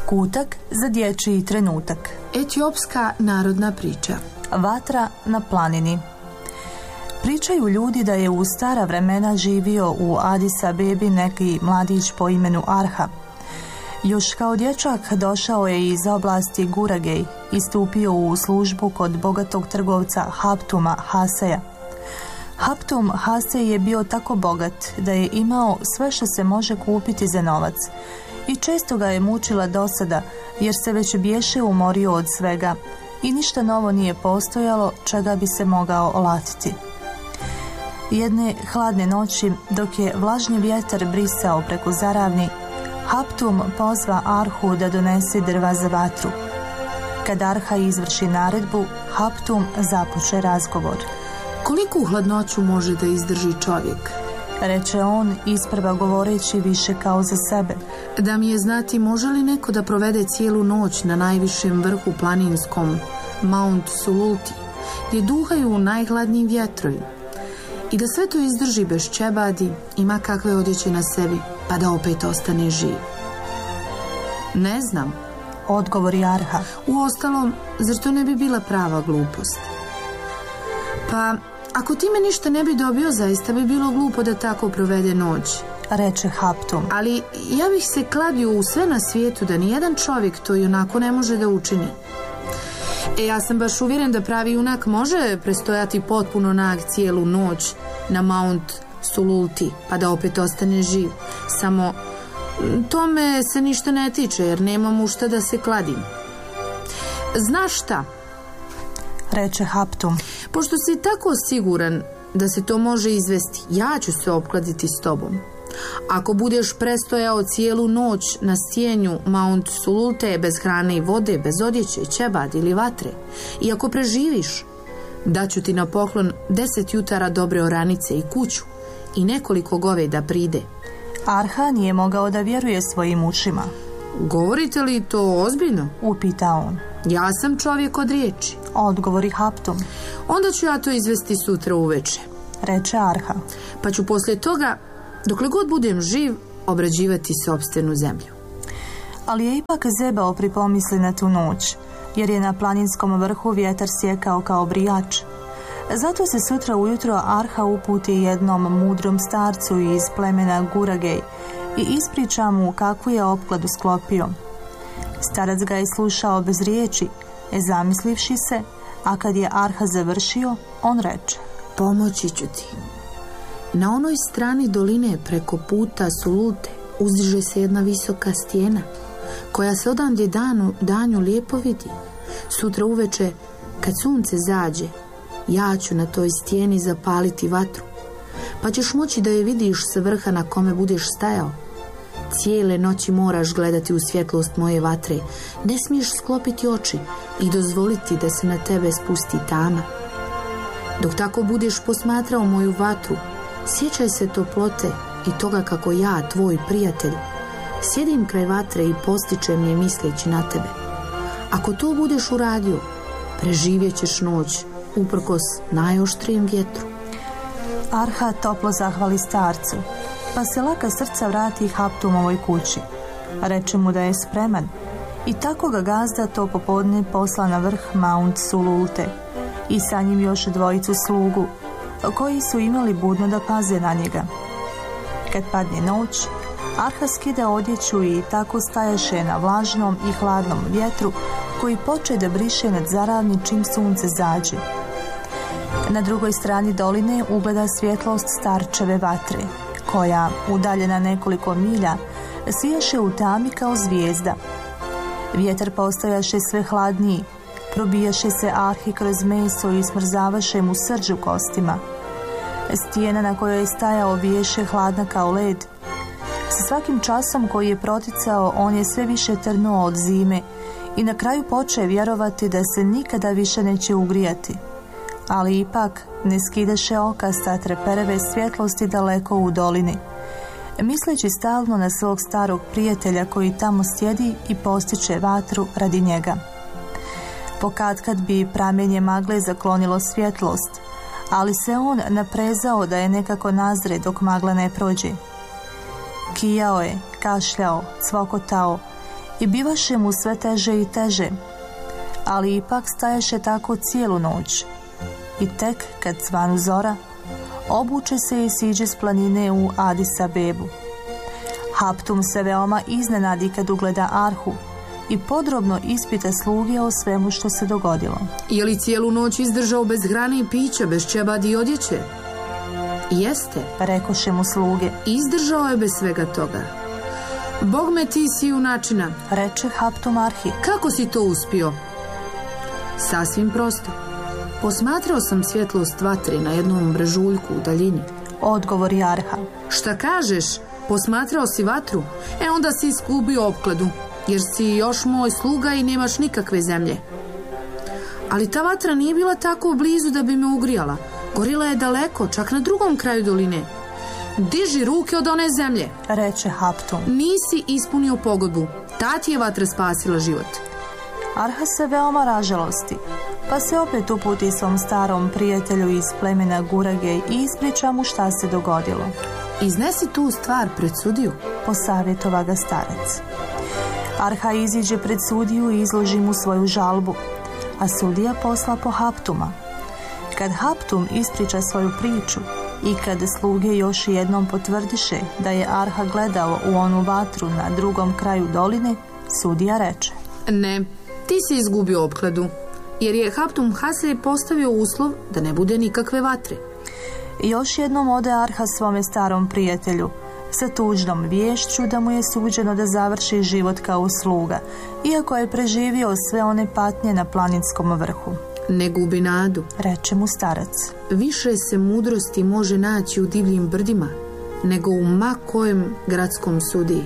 Kutak za dječji trenutak. Etiopska narodna priča. Vatra na planini. Pričaju ljudi da je u stara vremena živio u Adis Abebi neki mladić po imenu Arha. Još kao dječak došao je iz oblasti Guragej i stupio u službu kod bogatog trgovca Haptuma Haseja. Haptum Hasej je bio tako bogat da je imao sve što se može kupiti za novac i često ga je mučila dosada jer se već biješe umorio od svega i ništa novo nije postojalo čega bi se mogao olatiti. Jedne hladne noći, dok je vlažni vjetar brisao preko zaravni, Haptum pozva Arhu da donese drva za vatru. Kad Arha izvrši naredbu, Haptum započe razgovor. Koliku hladnoću može da izdrži čovjek? Reče on, isprva govoreći više kao za sebe. Da mi je znati može li neko da provede cijelu noć na najvišem vrhu planinskom, Mount Sululti, gdje duhaju najhladniji vjetrovi, i da sve to izdrži bez čebadi, ima kakve odjeće na sebi, pa da opet ostane živ. Ne znam, odgovori Arha. Uostalom, zar to ne bi bila prava glupost? Pa, ako time ništa ne bi dobio, zaista bi bilo glupo da tako provede noć, reče Haptum. Ali ja bih se kladio u sve na svijetu da nijedan čovjek to i onako ne može da učini. Ja sam baš uvjeren da pravi junak može prestojati potpuno nag cijelu noć na Mount Sululti, pa da opet ostane živ. Samo tome se ništa ne tiče, jer nemam u šta da se kladim. Znaš šta? Reče Haptum. Pošto si tako siguran da se to može izvesti, ja ću se opkladiti s tobom. Ako budeš prestojao cijelu noć na stjenju Mount Sululte bez hrane i vode, bez odjeće, ćebad ili vatre, i ako preživiš, daću ti na poklon 10 jutara dobre oranice i kuću i nekoliko goveda pride. Arha nije mogao da vjeruje svojim ušima. Govorite li to ozbiljno? Upita on. Ja sam čovjek od riječi, odgovori Haptum. Onda ću ja to izvesti sutra uveče, reče Arha. Pa ću poslije toga, dokle god budem živ, obrađivati sopstvenu zemlju. Ali je ipak zebao pri pomisli na tu noć, jer je na planinskom vrhu vjetar sjekao kao brijač. Zato se sutra ujutro Arha uputi jednom mudrom starcu iz plemena Guragej i ispriča mu kakvu je opkladu sklopio. Starac ga je slušao bez riječi, zamislivši se, a kad je Arha završio, on reče: pomoći ću ti. Na onoj strani doline preko puta Sululte uzdiže se jedna visoka stijena, koja se odande danju lijepo vidi. Sutra uveče, kad sunce zađe, ja ću na toj stijeni zapaliti vatru, pa ćeš moći da je vidiš sa vrha na kome budeš stajao. Cijele noći moraš gledati u svjetlost moje vatre, ne smiješ sklopiti oči i dozvoliti da se na tebe spusti tama. Dok tako budeš posmatrao moju vatru, sjećaj se toplote i toga kako ja, tvoj prijatelj, sjedim kraj vatre i postičem je misleći na tebe. Ako to budeš uradio, preživjet ćeš noć uprkos najoštrijem vjetru. Arha toplo zahvali starcu, pa se laka srca vrati Haptumovoj kući. Reče mu da je spreman i tako ga gazda to popodne posla na vrh Mount Sululte i sa njim još dvojicu slugu, koji su imali budno da paze na njega. Kad padne noć, Arha skida odjeću i tako stajaše na vlažnom i hladnom vjetru koji poče da briše nad zaravni čim sunce zađe. Na drugoj strani doline ugleda svjetlost starčeve vatre, koja, udaljena nekoliko milja, sijaše u tami kao zvijezda. Vjetar postajaše sve hladniji, probijaše se Arhi kroz meso i smrzavaše mu srđ u kostima. Stijena na kojoj je stajao biješe hladna kao led. Sa svakim časom koji je proticao, on je sve više trnuo od zime i na kraju počeo vjerovati da se nikada više neće ugrijati. Ali ipak ne skidaše oka sa trepereve svjetlosti daleko u dolini, misleći stalno na svog starog prijatelja koji tamo sjedi i postiče vatru radi njega. Pokatkad bi pramenje magle zaklonilo svjetlost, ali se on naprezao da je nekako nazre dok magla ne prođe. Kijao je, kašljao, cvokotao i bivaše mu sve teže i teže, ali ipak staješe tako cijelu noć. I tek kad svanu zora, obuče se i siđe s planine u Adis Abebu. Haptum se veoma iznenadi kad ugleda Arhu i podrobno ispita sluge o svemu što se dogodilo. Je li cijelu noć izdržao bez hrane i pića, bez čebadi i odjeće? Jeste, rekoše mu sluge. Izdržao je bez svega toga. Bog me ti si junačina, reče Haptum Arhi. Kako si to uspio? Sasvim prosto. Posmatrao sam svjetlost vatre na jednom brežuljku u daljini. Odgovori Arha. Šta kažeš? Posmatrao si vatru? Onda si izgubio opkladu, jer si još moj sluga i nemaš nikakve zemlje. Ali ta vatra nije bila tako blizu da bi me ugrijala. Gorila je daleko, čak na drugom kraju doline. Diži ruke od one zemlje, reče Haptum. Nisi ispunio pogodbu. Ta ti je vatra spasila život. Arha se veoma ražalosti, pa se opet uputi svom starom prijatelju iz plemena Gurage i ispriča mu šta se dogodilo. Iznesi tu stvar pred sudiju, posavjetova ga starac. Arha iziđe pred sudiju i izloži mu svoju žalbu, a sudija posla po Haptuma. Kad Haptum ispriča svoju priču i kad sluge još jednom potvrdiše da je Arha gledao u onu vatru na drugom kraju doline, sudija reče. Ne, ti si izgubio opkladu, jer je Haptum Hase postavio uslov da ne bude nikakve vatre. Još jednom ode Arha svome starom prijatelju sa tužnom viješću da mu je suđeno da završi život kao sluga, iako je preživio sve one patnje na planinskom vrhu. Ne gubi nadu, reče mu starac. Više se mudrosti može naći u divljim brdima nego u ma kojem gradskom sudiji.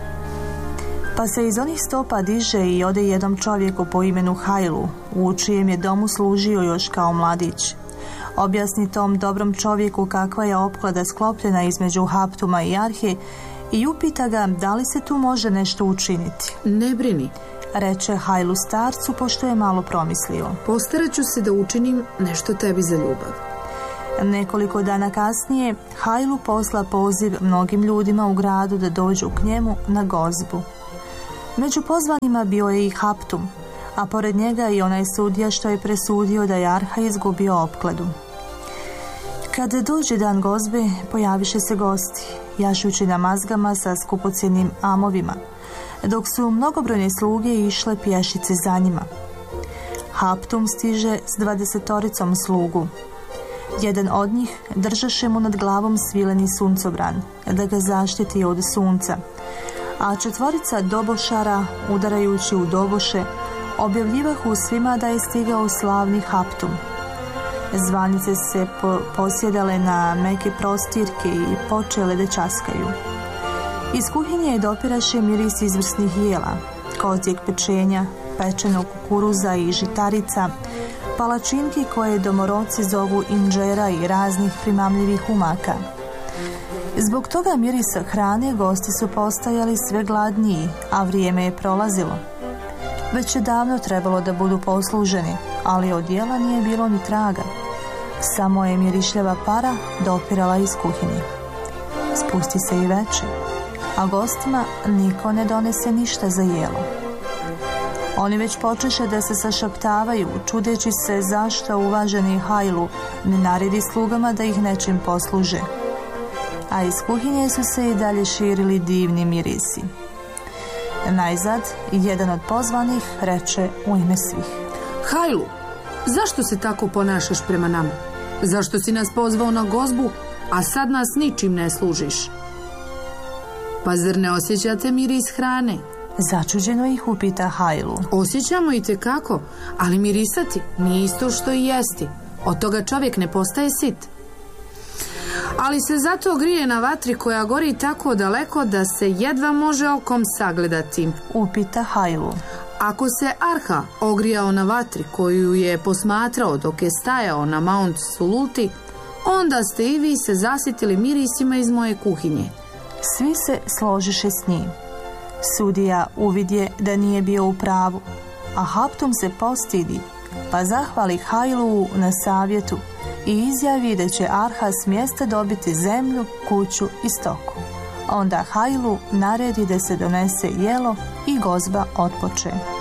Pa se iz onih stopa diže i ode jednom čovjeku po imenu Hajlu, u čijem je domu služio još kao mladić. Objasni tom dobrom čovjeku kakva je opklada sklopljena između Haptuma i Arhe i upita ga da li se tu može nešto učiniti. Ne brini, reče Hajlu starcu pošto je malo promislio. Postarat ću se da učinim nešto tebi za ljubav. Nekoliko dana kasnije Hajlu posla poziv mnogim ljudima u gradu da dođu k njemu na gozbu. Među pozvanima bio je i Haptum, a pored njega i onaj sudija što je presudio da je Arha izgubio opkladu. Kada dođe dan gozbe, pojaviše se gosti, jašući na mazgama sa skupocjenim amovima, dok su mnogobrojne sluge išle pješice za njima. Haptum stiže s 20 slugu. Jedan od njih držaše mu nad glavom svileni suncobran, da ga zaštiti od sunca, a 4 dobošara, udarajući u doboše, objavljivahu svima da je stigao slavni Haptum. Zvanice se posjedale na meke prostirke i počele da časkaju. Iz kuhinje dopiraše miris izvrsnih jela, kozjeg pečenja, pečenog kukuruza i žitarica, palačinki koje domoroci zovu inđera i raznih primamljivih umaka. Zbog toga mirisa hrane gosti su postajali sve gladniji, a vrijeme je prolazilo. Već je davno trebalo da budu posluženi, ali od jela nije bilo ni traga. Samo je mirišljava para dopirala iz kuhinje. Spusti se i večer, a gostima niko ne donese ništa za jelo. Oni već počeše da se sašaptavaju, čudeći se zašto uvaženi Hajlu ne naredi slugama da ih nečim posluže. A iz kuhinje su se i dalje širili divni mirisi. Najzad, jedan od pozvanih reče u ime svih. Hajlu, zašto se tako ponašaš prema nama? Zašto si nas pozvao na gozbu, a sad nas ničim ne služiš? Pa zar ne osjećate miris hrane? Začuđeno ih upita Hajlu. Osjećamo i tekako, ali mirisati nije isto što i jesti. Od toga čovjek ne postaje sit. Ali se zato grije na vatri koja gori tako daleko da se jedva može okom sagledati. Upita Hajlu. Ako se Arha ogrijao na vatri koju je posmatrao dok je stajao na Mount Sululti, onda ste i vi se zasitili mirisima iz moje kuhinje. Svi se složiše s njim. Sudija uvidje da nije bio u pravu, a Haptum se postidi, pa zahvali Hajlu na savjetu i izjavi da će Arha s mjesta dobiti zemlju, kuću i stoku. Onda Hajlu naredi da se donese jelo i gozba otpoče.